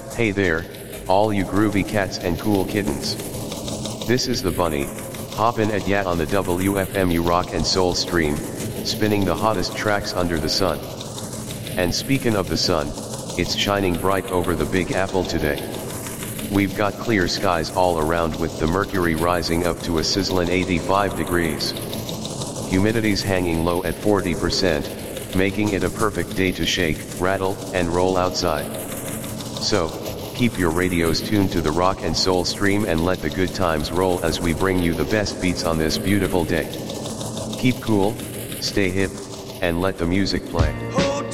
Hey there, all you groovy cats and cool kittens. This is the Bunny, hoppin' at ya on the WFMU Rock and Soul stream, spinning the hottest tracks under the sun. And speaking of the sun, it's shining bright over the Big Apple today. We've got clear skies all around with the mercury rising up to a sizzling 85 degrees. Humidity's hanging low at 40%, making it a perfect day to shake, rattle, and roll outside. So, keep your radios tuned to the Rock and Soul stream and let the good times roll as we bring you the best beats on this beautiful day. Keep cool, stay hip, and let the music play.